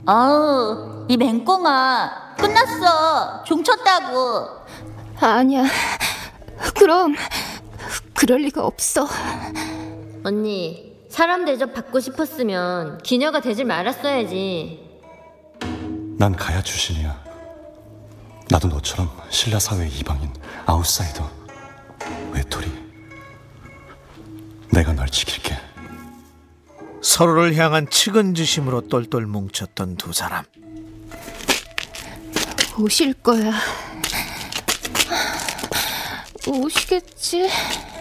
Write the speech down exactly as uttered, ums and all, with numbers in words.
아우, 이 맹꽁아, 끝났어. 종쳤다고. 아니야. 그럼 그럴 리가 없어. 언니, 사람 대접 받고 싶었으면 기녀가 되질 말았어야지. 난 가야 출신이야. 나도 너처럼 신라 사회의 이방인, 아웃사이더, 외톨이. 내가 널 지킬게. 서로를 향한 측은지심으로 똘똘 뭉쳤던 두 사람. 오실 거야. 오시겠지?